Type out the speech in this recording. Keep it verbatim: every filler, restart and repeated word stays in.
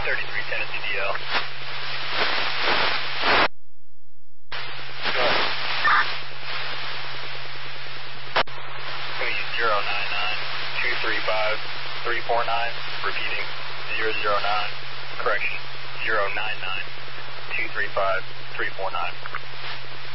thirty-three Tennessee D L. Go ahead. Please, zero nine nine two three five three four nine, repeating, zero zero nine, correction, zero nine nine two three five three four nine.